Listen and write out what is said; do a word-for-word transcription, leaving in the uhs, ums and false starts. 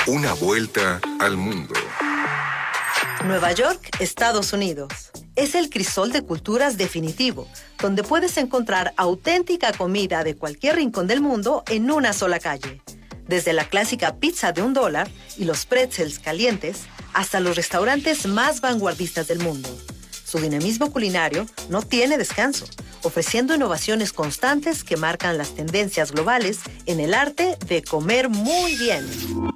Una vuelta al mundo. Nueva York, Estados Unidos. Es el crisol de culturas definitivo, donde puedes encontrar auténtica comida de cualquier rincón del mundo en una sola calle. Desde la clásica pizza de un dólar y los pretzels calientes, hasta los restaurantes más vanguardistas del mundo. Su dinamismo culinario no tiene descanso, ofreciendo innovaciones constantes que marcan las tendencias globales en el arte de comer muy bien.